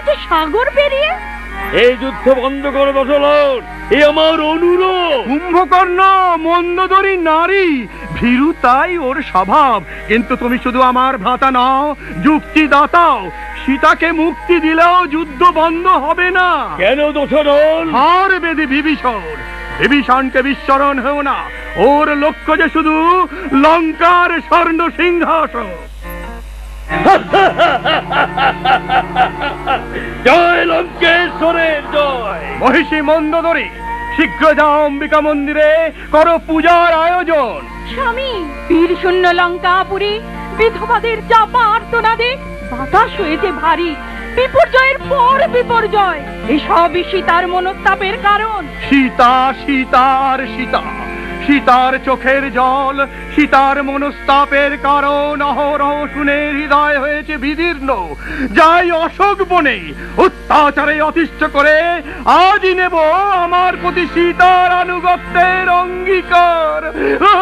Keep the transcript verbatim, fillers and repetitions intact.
হয়েছে সাগর পেরিয়ে। এই যুদ্ধ বন্ধ করো দশরথ, এ আমার অনুরোধ। কুম্ভকর্ণ মন্দোদরী নারী, ভীরু তাই ওর স্বভাব, কিন্তু তুমি শুধু আমার ভ্রাতা নাও, যুক্তি দাতাও। সীতাকে মুক্তি দিলেও যুদ্ধ বন্ধ হবে না। কেন দশরথ? হার বেদে বিভীষণ, বিভীষণকে বিস্মরণ হও না। ওর লক্ষ্য যে শুধু লঙ্কার স্বর্ণ সিংহাসন। জয় লঙ্কেশ্বরের জয়। মহিষী মন্দোদরী, শীঘ্র যাও অম্বিকা মন্দিরে, করো পূজার আয়োজন। স্বামী, বীর শূন্য লঙ্কাপুরী, বিধবাদের চাপা আর্তনাদে বাতাস হয়েছে ভারী। বিপর্যয়ের পর বিপর্যয়, এসবই সীতার মনস্তাপের কারণ। সীতা সীতার সীতা, সীতার চোখের জল, সীতার মনস্তাপের কারণ অহরহ শুনে হৃদয় হয়েছে বিদীর্ণ। যাই অশোক বনে অত্যাচারে অতিষ্ঠ করে আজই নেব আমার প্রতি সীতার আনুগত্যের অঙ্গীকার।